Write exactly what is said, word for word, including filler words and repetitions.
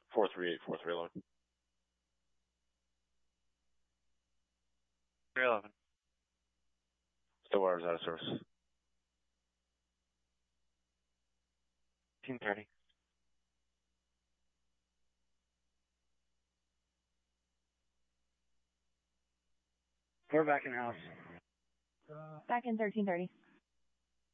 four three eight four three eleven. three eleven. Stillwater's out of service. fifteen thirty. We're back in house. Back in thirteen thirty.